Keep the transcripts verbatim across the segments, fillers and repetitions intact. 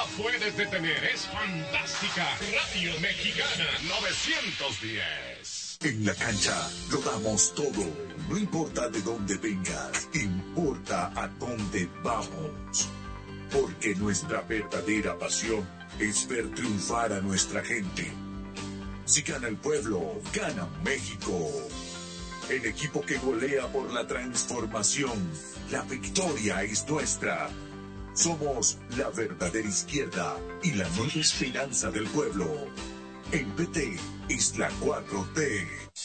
puedes detener, es fantástica. Radio Mexicana novecientos diez. En la cancha lo damos todo, no importa de dónde vengas, importa a dónde vamos. Porque nuestra verdadera pasión es ver triunfar a nuestra gente. Si gana el pueblo, gana México. El equipo que golea por la transformación, la victoria es nuestra. Somos la verdadera izquierda y la nueva esperanza del pueblo. En P T es la cuatro T.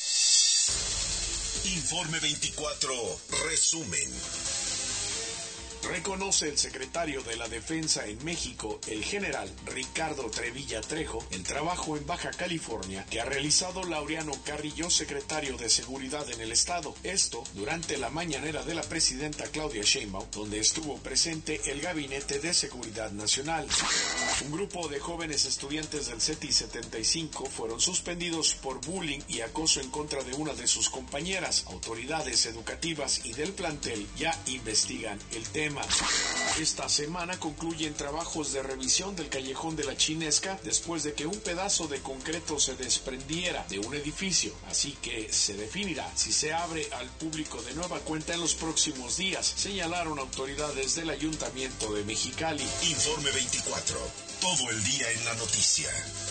Informe veinticuatro, resumen. Reconoce el secretario de la Defensa en México, el general Ricardo Trevilla Trejo, el trabajo en Baja California que ha realizado Laureano Carrillo, secretario de Seguridad en el Estado. Esto durante la mañanera de la presidenta Claudia Sheinbaum, donde estuvo presente el Gabinete de Seguridad Nacional. Un grupo de jóvenes estudiantes del CETI setenta y cinco fueron suspendidos por bullying y acoso en contra de una de sus compañeras. Autoridades educativas y del plantel ya investigan el tema. Esta semana concluyen trabajos de revisión del Callejón de la Chinesca después de que un pedazo de concreto se desprendiera de un edificio, así que se definirá si se abre al público de nueva cuenta en los próximos días, señalaron autoridades del Ayuntamiento de Mexicali. Informe veinticuatro, todo el día en la noticia.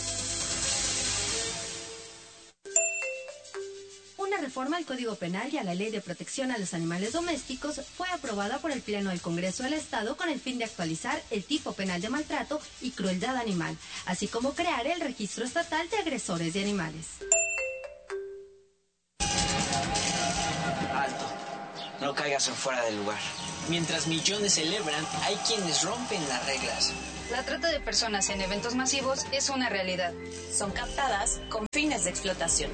Una reforma al Código Penal y a la Ley de Protección a los Animales Domésticos fue aprobada por el Pleno del Congreso del Estado con el fin de actualizar el tipo penal de maltrato y crueldad animal, así como crear el Registro Estatal de Agresores de Animales. Alto, no caigas en fuera del lugar. Mientras millones celebran, hay quienes rompen las reglas. La trata de personas en eventos masivos es una realidad. Son captadas con fines de explotación.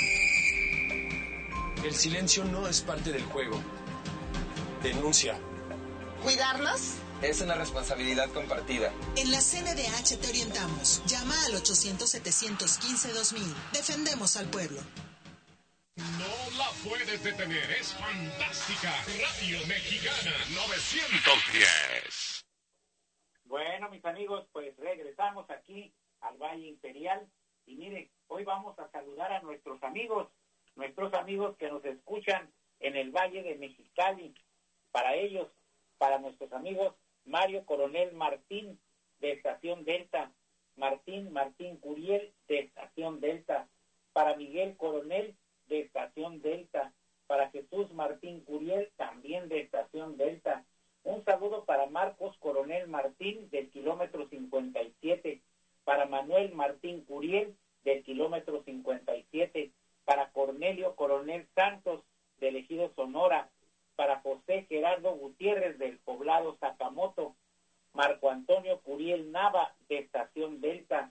El silencio no es parte del juego. Denuncia. ¿Cuidarnos? Es una responsabilidad compartida. En la C N D H te orientamos. Llama al ochocientos, setecientos quince, dos mil. Defendemos al pueblo. No la puedes detener, es fantástica. Radio Mexicana novecientos diez. Bueno, mis amigos, pues regresamos aquí al Valle Imperial. Y miren, hoy vamos a saludar a nuestros amigos. Nuestros amigos que nos escuchan en el Valle de Mexicali. Para ellos, para nuestros amigos, Mario Coronel Martín, de Estación Delta. Martín Martín Curiel, de Estación Delta. Para Miguel Coronel, de Estación Delta. Para Jesús Martín Curiel, también de Estación Delta. Un saludo para Marcos Coronel Martín, del kilómetro cincuenta y siete. Para Manuel Martín Curiel, del kilómetro cincuenta y siete. Para Cornelio Coronel Santos, del Ejido Sonora. Para José Gerardo Gutiérrez, del poblado Sakamoto. Marco Antonio Curiel Nava, de Estación Delta.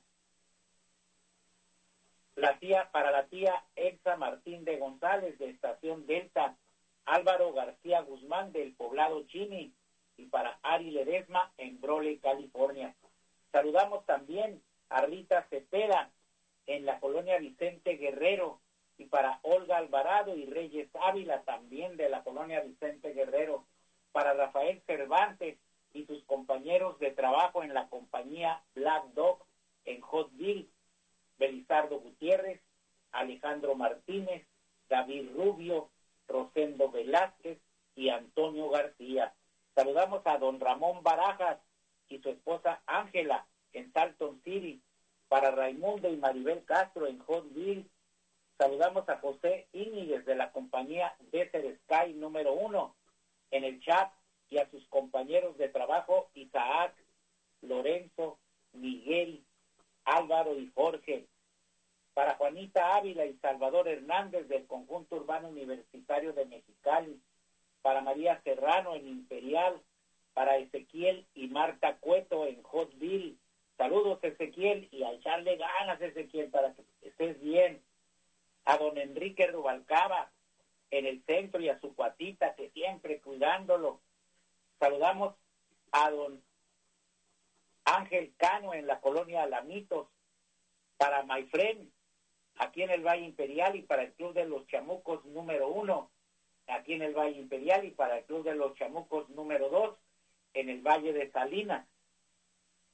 La tía, para la tía Elsa Martín de González, de Estación Delta. Álvaro García Guzmán, del poblado Chini. Y para Ari Ledesma, en Brole, California. Saludamos también a Rita Cepeda, en la colonia Vicente Guerrero. Y para Olga Alvarado y Reyes Ávila, también de la colonia Vicente Guerrero. Para Rafael Cervantes y sus compañeros de trabajo en la compañía Black Dog en Hotville. Belizardo Gutiérrez, Alejandro Martínez, David Rubio, Rosendo Velázquez y Antonio García. Saludamos a don Ramón Barajas y su esposa Ángela en Salton City. Para Raimundo y Maribel Castro en Hotville. Saludamos a José Íñiguez de la compañía Desert Sky número uno en el chat y a sus compañeros de trabajo Isaac, Lorenzo, Miguel, Álvaro y Jorge. Para Juanita Ávila y Salvador Hernández del Conjunto Urbano Universitario de Mexicali. Para María Serrano en Imperial. Para Ezequiel y Marta Cueto en Hotville. Saludos, Ezequiel, y a echarle ganas, Ezequiel, para que estés bien. A don Enrique Rubalcaba en el centro y a su cuatita que siempre cuidándolo. Saludamos a don Ángel Cano en la colonia Alamitos. Para My Friend aquí en el Valle Imperial y para el Club de los Chamucos número uno aquí en el Valle Imperial y para el Club de los Chamucos número dos en el Valle de Salinas.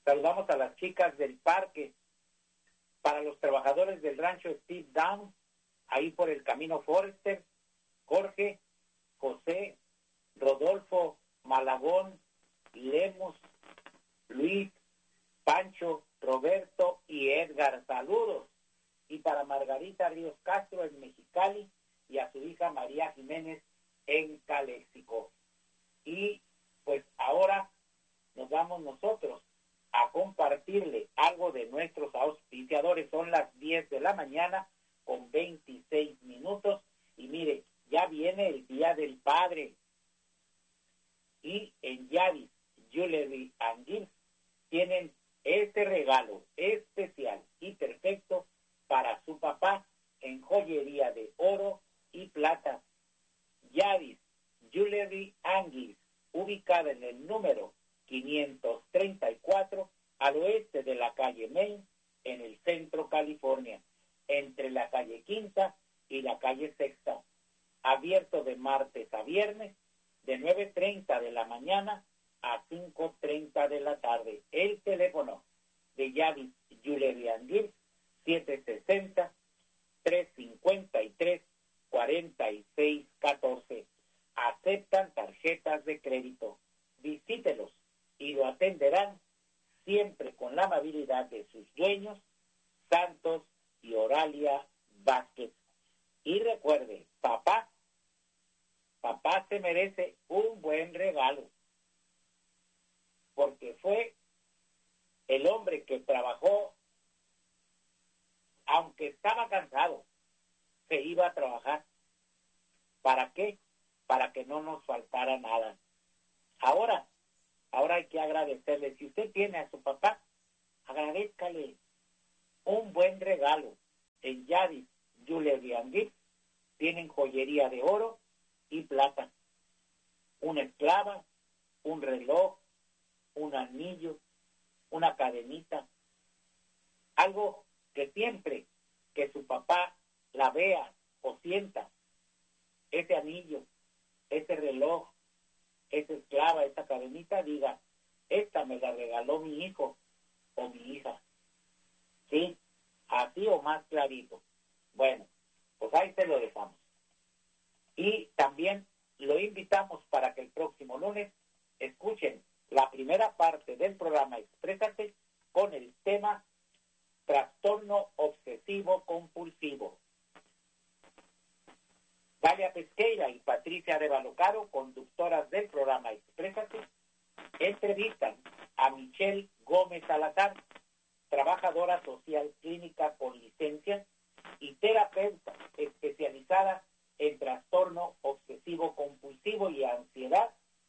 Saludamos a las chicas del parque. Para los trabajadores del rancho Steve Down, ahí por el camino Forester, Jorge, José, Rodolfo, Malagón, Lemos, Luis, Pancho, Roberto y Edgar, saludos. Y para Margarita Ríos Castro en Mexicali y a su hija María Jiménez en Caléxico. Y pues ahora nos vamos nosotros a compartirle algo de nuestros auspiciadores. Son las diez de la mañana con veintiséis minutos y mire, ya viene el Día del Padre. Y en Yadis Jewelry and Gifts tienen este regalo especial y perfecto para su papá en joyería de oro y plata. Yadis Jewelry and Gifts, ubicada en el número quinientos treinta y cuatro al oeste de la calle Main, en el centro California, entre la calle Quinta y la calle Sexta. Abierto de martes a viernes, de nueve treinta de la mañana a cinco treinta de la tarde. El teléfono de Yadis Jewelry and Gifts, siete sesenta, tres cincuenta y tres, cuarenta y seis catorce. Aceptan tarjetas de crédito. Visítelos y lo atenderán siempre con la amabilidad de sus dueños, Santos y Oralia Vázquez. Y recuerde, papá, papá se merece un buen regalo, porque fue el hombre que trabajó, aunque estaba cansado, se iba a trabajar. ¿Para qué? Para que no nos faltara nada. Ahora, ahora hay que agradecerle. Si usted tiene a su papá, agradézcale un buen regalo. En Yadis Jewelry and Gifts tienen joyería de oro y plata, una esclava, un reloj, un anillo, una cadenita, algo que siempre que su papá la vea o sienta, ese anillo, ese reloj, esa esclava, esa cadenita, diga, esta me la regaló mi hijo o mi hija. ¿Sí? Así o más clarito. Bueno, pues ahí se lo dejamos. Y también lo invitamos para que el próximo lunes escuchen la primera parte del programa Exprésate con el tema Trastorno Obsesivo Compulsivo. Dalia Pesqueira y Patricia Arevalo Caro, conductoras del programa Exprésate, entrevistan a Michelle Gómez Salazar, trabajadora social clínica con licencia y terapeuta especializada en trastorno obsesivo compulsivo y ansiedad.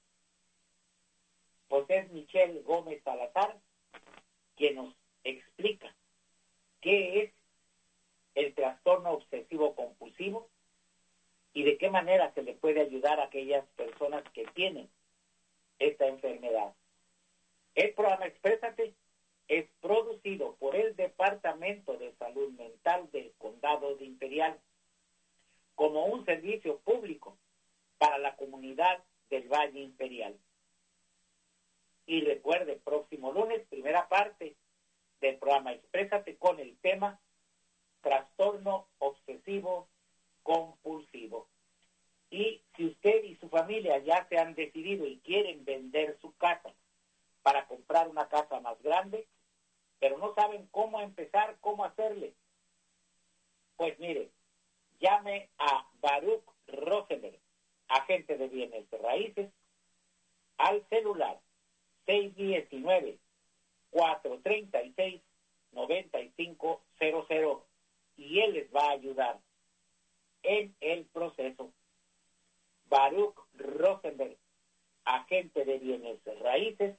Pues es Michelle Gómez Salazar quien nos explica qué es el trastorno obsesivo compulsivo y de qué manera se le puede ayudar a aquellas personas que tienen esta enfermedad. El programa Exprésate es producido por el Departamento de Salud Mental del Condado de Imperial como un servicio público para la comunidad del Valle Imperial. Y recuerde, próximo lunes, primera parte del programa Exprésate con el tema Trastorno Obsesivo Compulsivo. Y si usted y su familia ya se han decidido y quieren vender su casa para comprar una casa más grande, pero no saben cómo empezar, cómo hacerle, pues mire, llame a Baruch Rosenberg, agente de bienes de raíces, al celular seis uno nueve, cuatro tres seis, nueve cinco cero cero y él les va a ayudar en el proceso. Baruch Rosenberg, agente de bienes de raíces,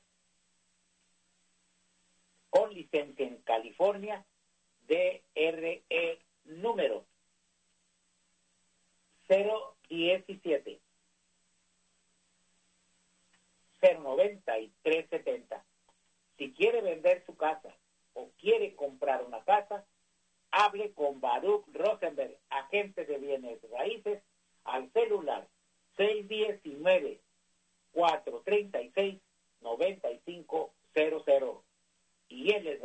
con licencia en California, D R E número cero diecisiete, cero noventa y tres setenta. Si quiere vender su casa o quiere comprar una casa, hable con Baruch Rosenberg, agente de bienes raíces, al celular seis uno nueve, cuatro tres seis, nueve cinco cero cero.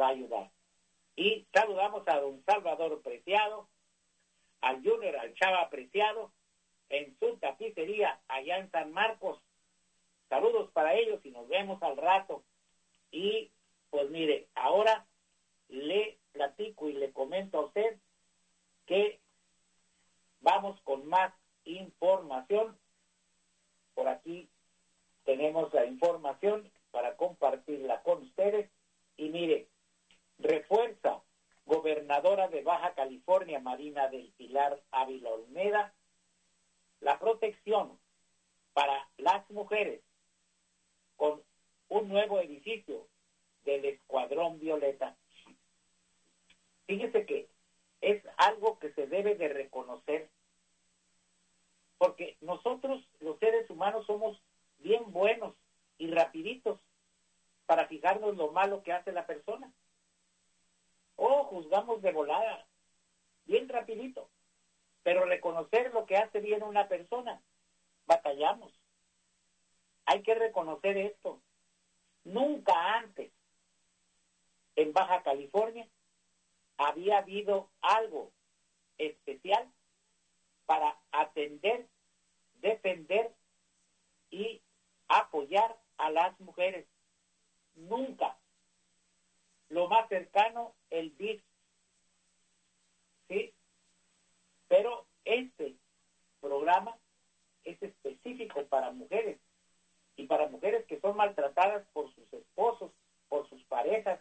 va a ayudar. Y saludamos a don Salvador Preciado, al Junior, al Chava Preciado, en su tapicería allá en San Marcos. Saludos para ellos y nos vemos al rato. Y pues mire, ahora le platico y le comento a usted que vamos con más información. Por aquí tenemos la información para compartirla con ustedes. Y mire, refuerza gobernadora de Baja California, Marina del Pilar Ávila Olmeda, la protección para las mujeres con un nuevo edificio del Escuadrón Violeta. Fíjese que es algo que se debe de reconocer, porque nosotros los seres humanos somos bien buenos y rapiditos para fijarnos lo malo que hace la persona. O juzgamos de volada, bien rapidito, pero reconocer lo que hace bien una persona, batallamos. Hay que reconocer esto. Nunca antes en Baja California había habido algo especial para atender, defender y apoyar a las mujeres. Nunca. Lo más cercano, el D I F, ¿sí? Pero este programa es específico para mujeres y para mujeres que son maltratadas por sus esposos, por sus parejas.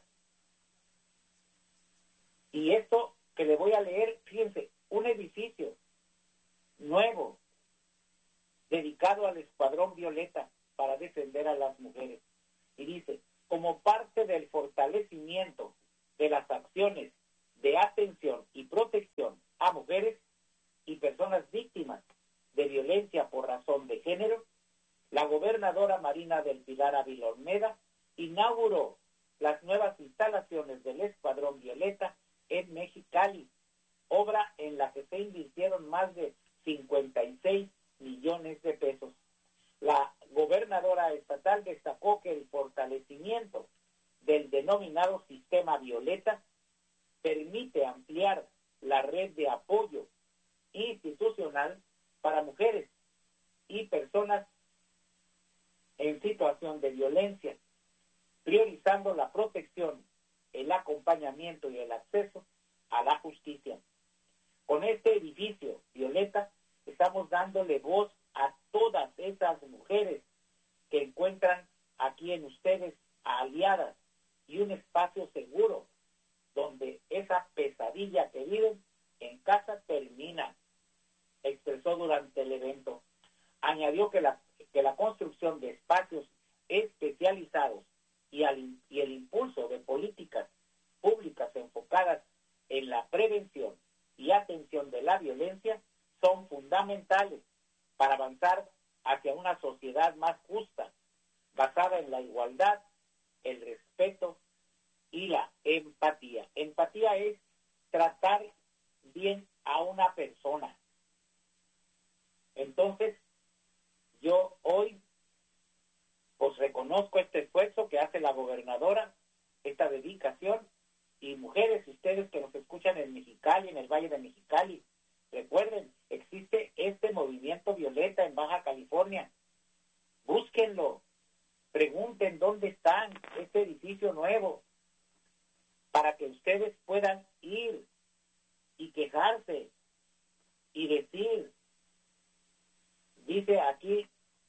Y esto que le voy a leer, fíjense, un edificio nuevo dedicado al Escuadrón Violeta para defender a las mujeres. Y dice, como parte del fortalecimiento de las acciones de atención y protección a mujeres y personas víctimas de violencia por razón de género, la gobernadora Marina del Pilar Ávila Olmeda inauguró las nuevas instalaciones del Escuadrón Violeta en Mexicali, obra en la que se invirtieron más de cincuenta y seis millones de pesos. La gobernadora estatal destacó que el fortalecimiento del denominado Sistema Violeta permite ampliar la red de apoyo institucional para mujeres y personas en situación de violencia, priorizando la protección, el acompañamiento y el acceso a la justicia. Con este edificio Violeta estamos dándole voz a todas esas mujeres que encuentran aquí en ustedes aliadas y un espacio seguro donde esa pesadilla que viven en casa termina, expresó durante el evento. Añadió que la, que la construcción de espacios especializados y, al, y el impulso de políticas públicas enfocadas en la prevención y atención de la violencia son fundamentales para avanzar hacia una sociedad más justa, basada en la igualdad, el respeto y la empatía. Empatía es tratar bien a una persona. Entonces, yo hoy pues reconozco este esfuerzo que hace la gobernadora, esta dedicación, y mujeres, ustedes que nos escuchan en Mexicali, en el Valle de Mexicali, recuerden, existe este movimiento Violeta en Baja California. Búsquenlo, pregunten dónde están, este edificio nuevo, para que ustedes puedan ir y quejarse y decir, dice aquí,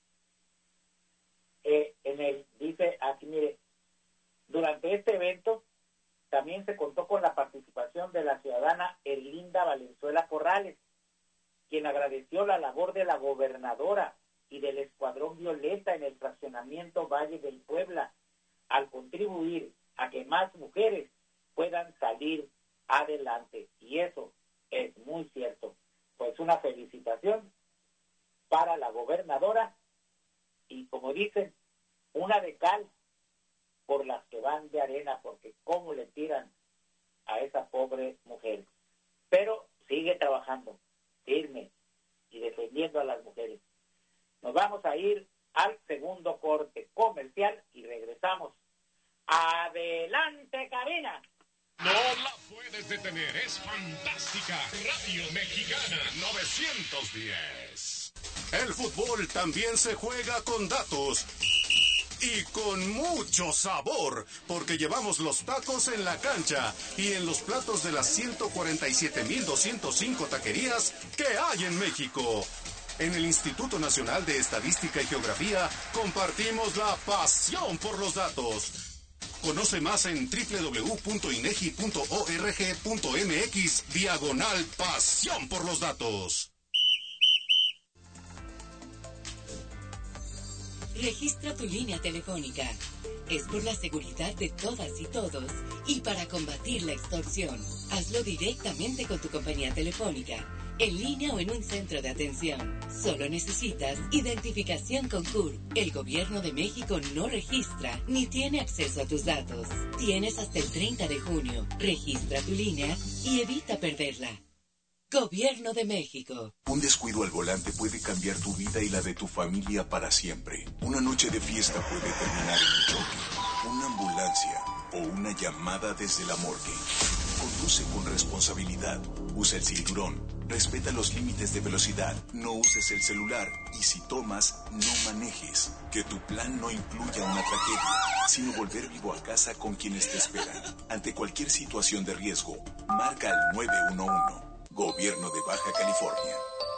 eh, en el, dice aquí, mire, durante este evento también se contó con la participación de la ciudadana Erlinda Valenzuela Corrales, quien agradeció la labor de la gobernadora y del Escuadrón Violeta en el fraccionamiento Valle del Puebla, al contribuir a que más mujeres puedan salir adelante. Y eso es muy cierto. Pues una felicitación para la gobernadora y, como dicen, una de cal por las que van de arena, porque cómo le tiran a esa pobre mujer. Pero sigue trabajando firme y defendiendo a las mujeres. Nos vamos a ir al segundo corte comercial y regresamos Adelante, Karina. No la puedes detener, es fantástica. Radio Mexicana novecientos diez. El fútbol también se juega con datos y con mucho sabor, porque llevamos los tacos en la cancha y en los platos de las ciento cuarenta y siete mil doscientos cinco taquerías que hay en México. En el Instituto Nacional de Estadística y Geografía compartimos la pasión por los datos. Conoce más en doble u doble u doble u punto inegi punto org punto mx diagonal pasión por los datos. Registra tu línea telefónica. Es por la seguridad de todas y todos y para combatir la extorsión. Hazlo directamente con tu compañía telefónica, en línea o en un centro de atención. Solo necesitas identificación con C U R. El Gobierno de México no registra ni tiene acceso a tus datos. Tienes hasta el treinta de junio. Registra tu línea y evita perderla. Gobierno de México. Un descuido al volante puede cambiar tu vida y la de tu familia para siempre. Una noche de fiesta puede terminar en un choque, una ambulancia o una llamada desde la morgue. Conduce con responsabilidad. Usa el cinturón. Respeta los límites de velocidad. No uses el celular. Y si tomas, no manejes. Que tu plan no incluya una tragedia, sino volver vivo a casa con quienes te esperan. Ante cualquier situación de riesgo, marca al nueve uno uno. Gobierno de Baja California.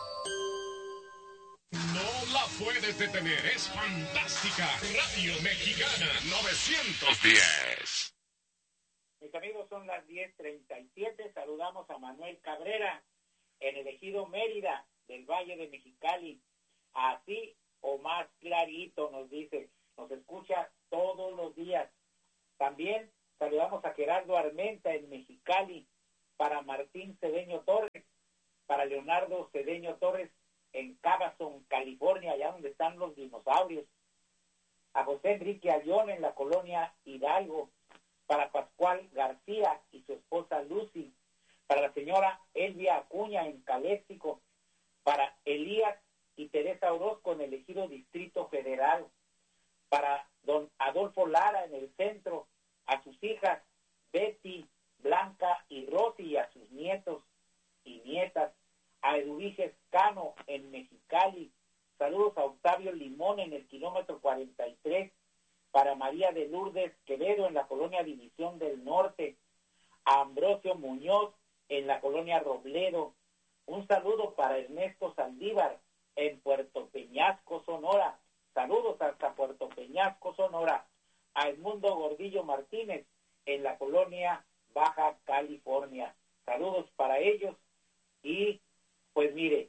No la puedes detener, es fantástica. Radio Mexicana novecientos diez. Mis amigos, son las diez treinta y siete. Saludamos a Manuel Cabrera en el ejido Mérida del Valle de Mexicali. Así o más clarito, nos dice. Nos escucha todos los días. También saludamos a Gerardo Armenta en Mexicali. Para Martín Cedeño Torres, para Leonardo Cedeño Torres en Cabazon, California, allá donde están los dinosaurios. A José Enrique Ayón en la colonia Hidalgo, para Pascual García y su esposa Lucy, para la señora Elvia Acuña en Caléxico, para Elías y Teresa Orozco en el ejido Distrito Federal, para don Adolfo Lara en el centro, a sus hijas Betty, Blanca y Rosy y a sus nietos y nietas, a Eduviges Cano en Mexicali, saludos a Octavio Limón en el kilómetro cuarenta y tres, para María de Lourdes Quevedo en la colonia División del Norte, a Ambrosio Muñoz en la colonia Robledo, un saludo para Ernesto Saldívar en Puerto Peñasco, Sonora, saludos hasta Puerto Peñasco, Sonora, a Edmundo Gordillo Martínez en la colonia Baja California. Saludos para ellos y pues mire,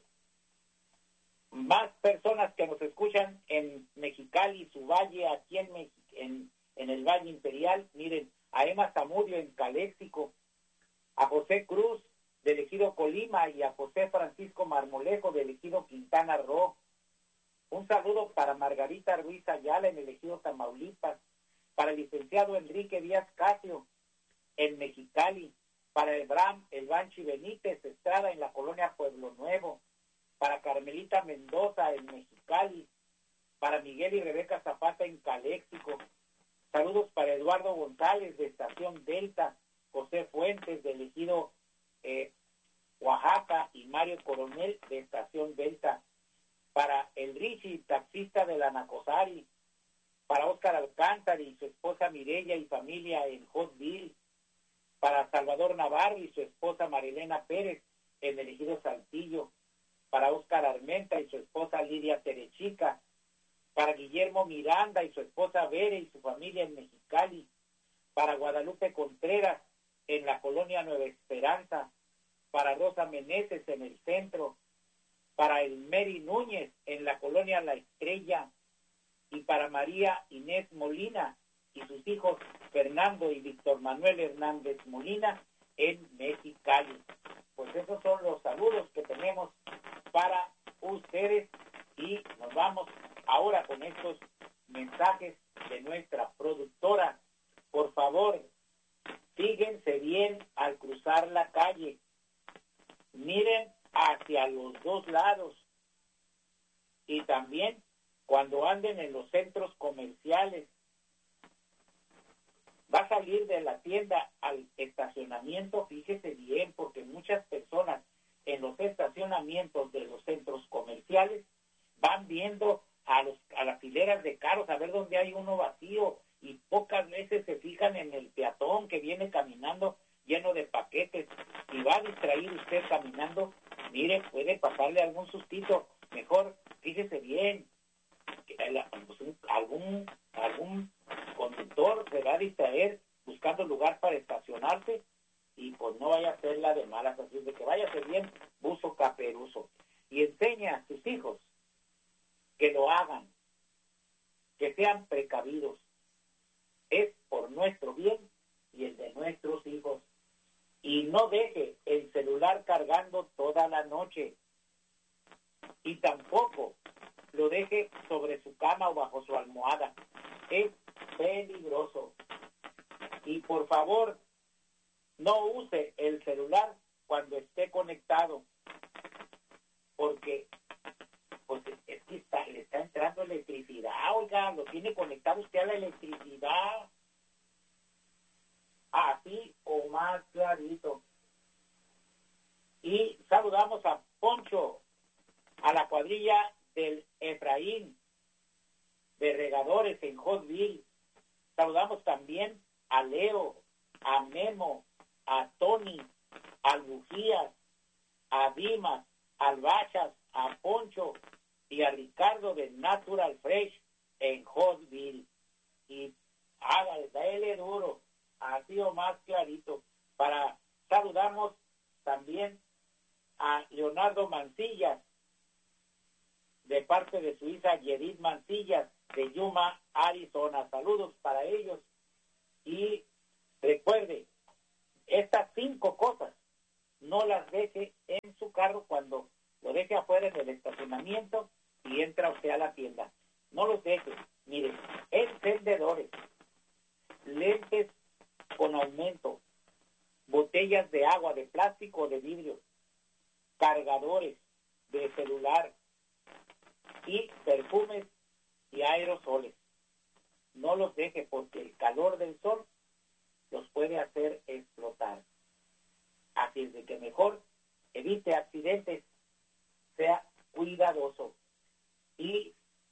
más personas que nos escuchan en Mexicali, su valle, aquí en, Mex- en, en el Valle Imperial, miren, a Emma Zamudio en Caléxico, a José Cruz del ejido Colima y a José Francisco Marmolejo del ejido Quintana Roo. Un saludo para Margarita Ruiz Ayala en el ejido Tamaulipas, para el licenciado Enrique Díaz Casio en Mexicali, para Ebram El Banchi Benítez Estrada en la colonia Pueblo Nuevo, para Carmelita Mendoza en Mexicali, para Miguel y Rebeca Zapata en Caléxico. Saludos para Eduardo González de Estación Delta, José Fuentes del ejido eh, Oaxaca y Mario Coronel de Estación Delta, para el Richie, taxista de la Nacosari, para Óscar Alcántara y su esposa Mireya y familia en Hotville, para Salvador Navarro y su esposa Marilena Pérez en el ejido Saltillo, para Óscar Armenta y su esposa Lidia Terechica, para Guillermo Miranda y su esposa Bere y su familia en Mexicali, para Guadalupe Contreras en la colonia Nueva Esperanza, para Rosa Meneses en el centro, para el Mary Núñez en la colonia La Estrella y para María Inés Molina y sus hijos Fernando y Víctor Manuel Hernández Molina en Mexicali. Pues esos son los saludos que tenemos para ustedes y nos vamos ahora con estos mensajes de nuestra productora. Por favor, fíjense bien al cruzar la calle. Miren hacia los dos lados. Y también cuando anden en los centros comerciales. a salir de la tienda al estacionamiento, fíjese bien, porque muchas personas en los estacionamientos de los centros comerciales van viendo a los a las hileras de carros a ver dónde hay uno vacío, y pocas veces se fijan en el peatón que viene caminando lleno de paquetes. Si va a distraer usted caminando, mire, puede pasarle algún sustito. Mejor fíjese bien, que algún algún conductor se va a distraer buscando lugar para estacionarse, y pues no vaya a ser la de malas. Así de que vaya a ser bien buzo caperuzo, y enseña a sus hijos que lo hagan, que sean precavidos. Es por nuestro bien y el de nuestros hijos. Y no deje el celular cargando toda la noche, y tampoco lo deje sobre su cama o bajo su almohada. Es peligroso. Y por favor, no use el celular cuando esté conectado, porque pues es que está, le está entrando electricidad. Oiga, lo tiene conectado usted a la electricidad, así o más clarito. Y saludamos a Poncho, a la cuadrilla del Efraín de regadores en Hotville. Saludamos también a Leo, a Memo, a Tony, al Bujías, a Dimas, al Bachas, a Poncho y a Ricardo de Natural Fresh en Hotville. Y hágale, dale duro, así o más clarito. Para saludamos también a Leonardo Mancillas, de parte de su hija Yedith Mancillas, de Yuma, Arizona. Saludos para ellos. Y recuerde, estas cinco cosas no las deje en su carro cuando lo deje afuera en el estacionamiento y entra usted a la tienda. No los deje. Mire, encendedores, lentes con aumento, botellas de agua de plástico o de vidrio, cargadores de celular y perfumes y aerosoles. No los deje, porque el calor del sol los puede hacer explotar. Así es de que mejor evite accidentes, sea cuidadoso. Y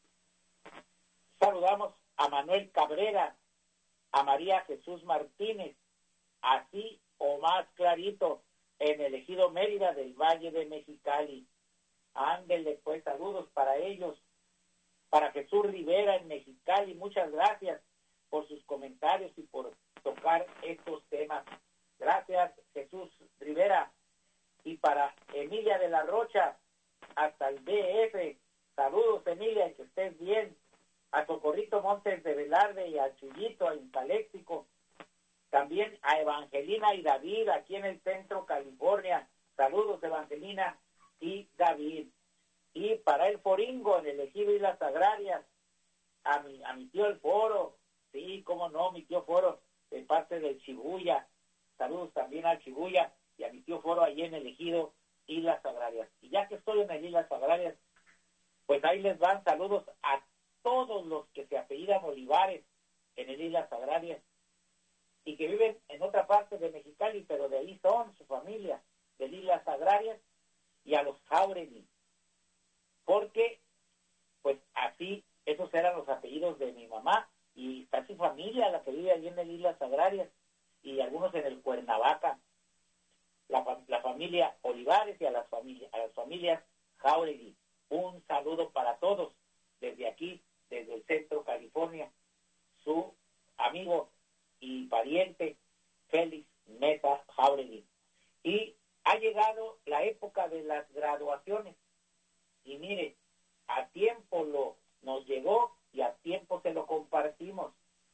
saludamos a Manuel Cabrera, a María Jesús Martínez, así o más clarito, en el ejido Mérida del Valle de Mexicali. Ándele pues, saludos para ellos. Para Jesús Rivera en Mexicali, muchas gracias por sus comentarios y por tocar estos temas. Gracias, Jesús Rivera. Y para Emilia de la Rocha, hasta el D F, saludos, Emilia, y que estés bien. A Socorrito Montes de Velarde y a Chuyito en Caléxico. También a Evangelina y David aquí en el centro California. Saludos, Evangelina y David. Y para el Foringo en el ejido Islas Agrarias, a mi, a mi tío el Foro, sí, cómo no, mi tío Foro, de parte del Chibuya. Saludos también al Chibuya y a mi tío Foro allí en el ejido Islas Agrarias. Y ya que estoy en el Islas Agrarias, pues ahí les van saludos a todos los que se apellidan Olivares en el Islas Agrarias y que viven en otra parte de Mexicali, pero de ahí son su familia, de Islas Agrarias, y a los Jauregui, porque pues así esos eran los apellidos de mi mamá, y está su familia, la que vive allí en el Islas Agrarias, y algunos en el Cuernavaca, la, la familia Olivares, y a las familias, a las familias Jauregui. Un saludo para todos desde aquí, desde el centro California, su amigo y pariente Félix Mesa Jauregui. Y ha llegado la época de las graduaciones, y mire, a tiempo lo nos llegó y a tiempo se lo compartimos.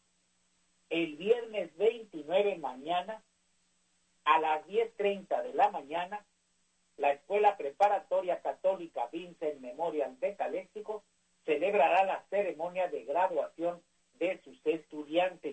El viernes veintinueve, mañana, a las diez treinta de la mañana, la Escuela Preparatoria Católica Vincent Memorial de Caléxico celebrará la ceremonia de graduación de sus estudiantes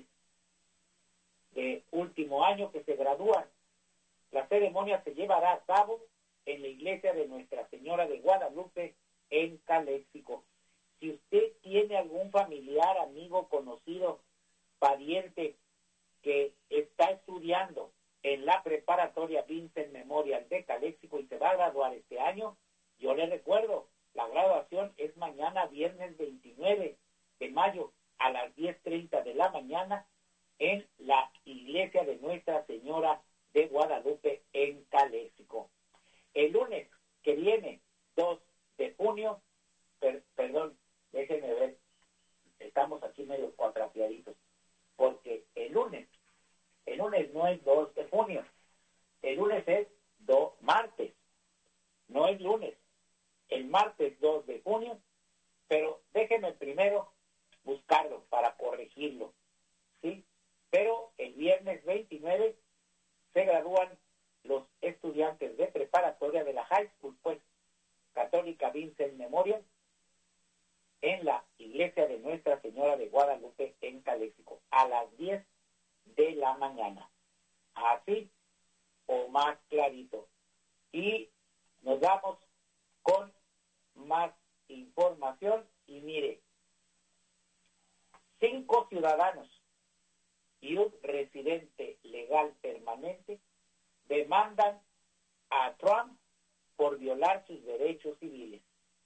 de último año que se gradúan. La ceremonia se llevará a cabo en la iglesia de Nuestra Señora de Guadalupe en Caléxico. Si usted tiene algún familiar, amigo, conocido, pariente que está estudiando en la preparatoria Vincent Memorial de Caléxico y se va a graduar este año, yo le recuerdo, la graduación es mañana viernes veintinueve de mayo a las diez treinta de la mañana en la iglesia de Nuestra Señora de Guadalupe en Caléxico. El lunes que viene, dos de junio, per, perdón, déjenme ver, estamos aquí medio cuatrapeaditos, porque el lunes, el lunes no es dos de junio, el lunes es do, martes, no es lunes, el martes dos de junio, pero déjenme primero buscarlo para corregirlo, ¿sí? Pero el viernes veintinueve se gradúan los estudiantes de preparatoria de la High School, pues, Católica Vincent Memorial, en la iglesia de Nuestra Señora de Guadalupe en Caléxico, a las diez de la mañana. Así o más clarito. Y nos vamos con más información y mire, cinco ciudadanos y un residente legal permanente demandan a Trump por violar sus derechos civiles.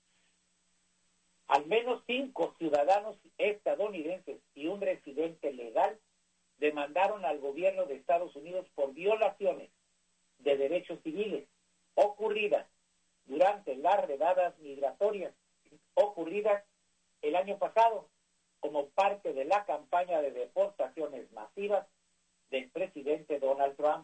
Al menos cinco ciudadanos estadounidenses y un residente legal demandaron al gobierno de Estados Unidos por violaciones de derechos civiles ocurridas durante las redadas migratorias ocurridas el año pasado como parte de la campaña de deportaciones masivas del presidente Donald Trump.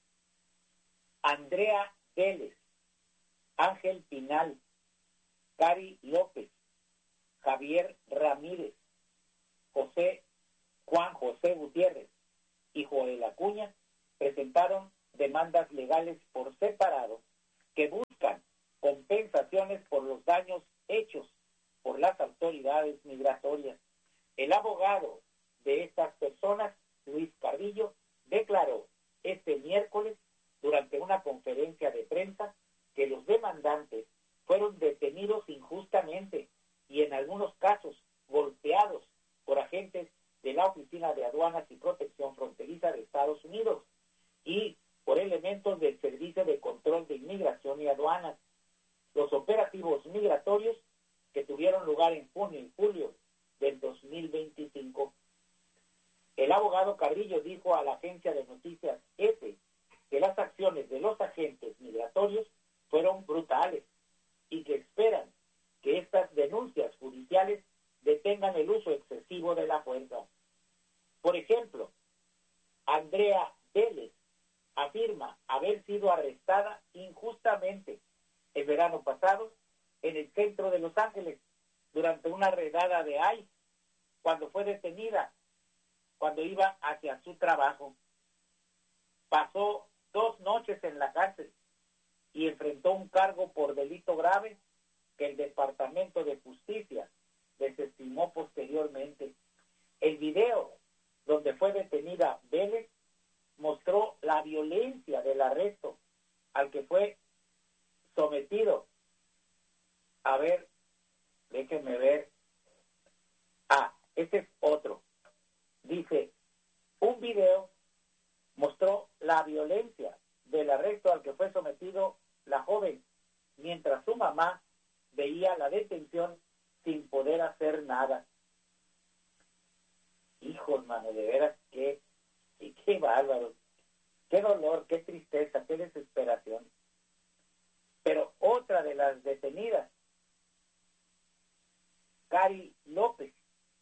Andrea Vélez, Ángel Pinal, Cari López, Javier Ramírez, José Juan José Gutiérrez y Joel Acuña presentaron demandas legales por separado que buscan compensaciones por los daños hechos por las autoridades migratorias. El abogado de estas personas, Luis Carrillo, declaró este miércoles durante una conferencia de prensa que los demandantes fueron detenidos injustamente y en algunos casos golpeados por agentes de la Oficina de Aduanas y Protección Fronteriza de Estados Unidos y por elementos del Servicio de Control de Inmigración y Aduanas. Los operativos migratorios que tuvieron lugar en junio y julio del dos mil veinticinco. El abogado Carrillo dijo a la agencia de noticias E F E que las acciones de los agentes migratorios fueron brutales y que esperan que estas denuncias judiciales detengan el uso excesivo de la fuerza. Por ejemplo, Andrea Vélez afirma haber sido arrestada injustamente el verano pasado en el centro de Los Ángeles durante una redada de I C E cuando fue detenida cuando iba hacia su trabajo. Pasó dos noches en la cárcel y enfrentó un cargo por delito grave que el Departamento de Justicia desestimó posteriormente. El video donde fue detenida Vélez mostró la violencia del arresto al que fue sometido. A ver, déjenme ver. Ah, este es otro. Dice, un video mostró la violencia del arresto al que fue sometido la joven, mientras su mamá veía la detención sin poder hacer nada. Hijo, hermano, de veras, qué, qué, qué bárbaro, qué dolor, qué tristeza, qué desesperación. Pero otra de las detenidas, Cari López,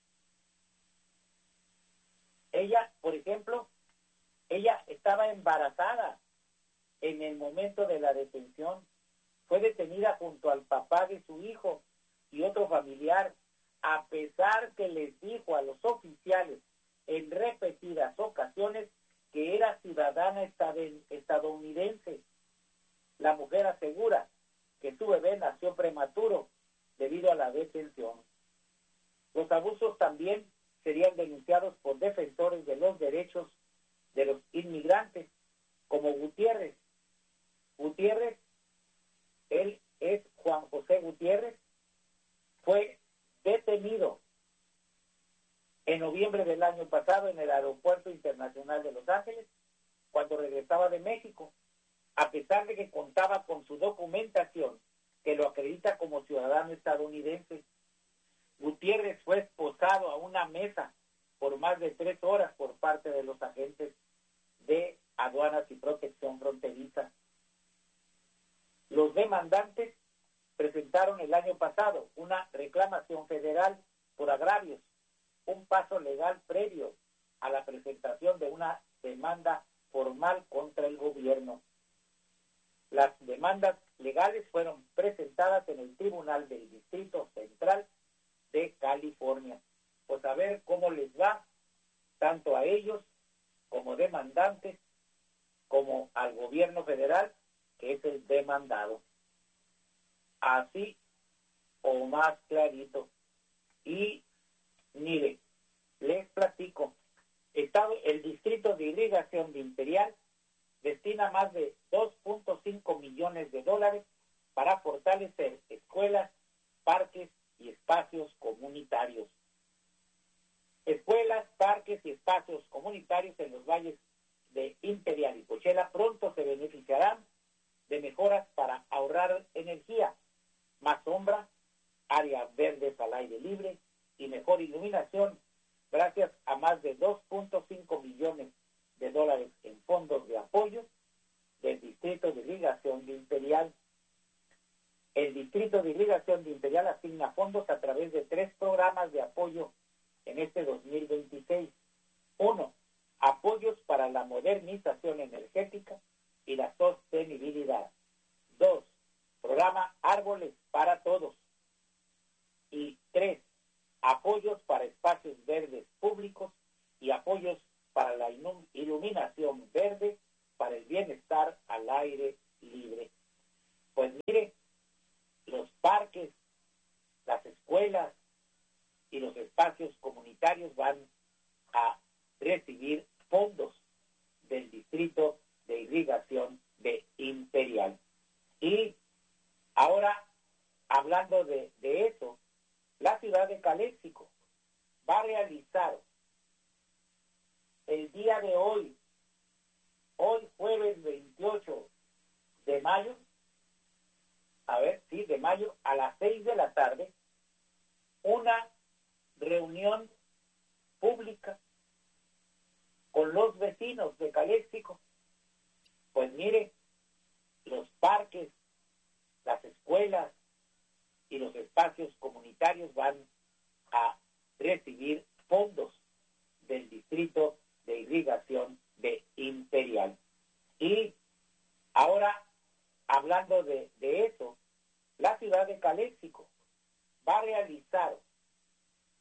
ella, por ejemplo, ella estaba embarazada en el momento de la detención. Fue detenida junto al papá de su hijo y otro familiar, a pesar que les dijo a los oficiales en repetidas ocasiones que era ciudadana estadounidense. La mujer asegura que su bebé nació prematuro debido a la detención. Los abusos también serían denunciados por defensores de los derechos de los inmigrantes, como Gutiérrez. Gutiérrez, él es Juan José Gutiérrez, fue detenido en noviembre del año pasado en el Aeropuerto Internacional de Los Ángeles, cuando regresaba de México, a pesar de que contaba con su documentación que lo acredita como ciudadano estadounidense. Gutiérrez fue esposado a una mesa por más de tres horas por parte de los agentes de aduanas y protección fronteriza. Los demandantes presentaron el año pasado una reclamación federal por agravios, un paso legal previo a la presentación de una demanda formal contra el gobierno. Las demandas legales fueron presentadas en el Tribunal del Distrito Central de California. Pues a ver cómo les va, tanto a ellos como demandantes, como al gobierno federal, que es el demandado. Así o más clarito. Y mire, les platico, Estado, el Distrito de Irrigación de Imperial destina más de dos punto cinco millones de dólares para fortalecer escuelas, parques y espacios comunitarios. Escuelas, parques y espacios comunitarios en los valles de Imperial y Coachella pronto se beneficiarán de mejoras para ahorrar energía, más sombra, áreas verdes al aire libre y mejor iluminación, gracias a más de dos punto cinco millones de dólares en fondos de apoyo del Distrito de Irrigación de Imperial. El Distrito de Irrigación de Imperial asigna fondos a través de tres programas de apoyo en este dos mil veintiséis. Uno, apoyos para la modernización energética y la sostenibilidad. Dos, programa Árboles para Todos. Y tres, apoyos para espacios verdes públicos y apoyos para la iluminación verde para el bienestar al aire libre. Pues mire, los parques, las escuelas y los espacios comunitarios van a recibir fondos del Distrito de Irrigación de Imperial. Y ahora, hablando de, de eso, la ciudad de Caléxico va a realizar el día de hoy, hoy jueves veintiocho de mayo, a ver, sí, de mayo, a las seis de la tarde, una reunión pública con los vecinos de Caléxico. Pues mire, los parques, las escuelas y los espacios comunitarios van a recibir fondos del Distrito de Irrigación de Imperial. Y ahora, hablando de, de eso, la ciudad de Caléxico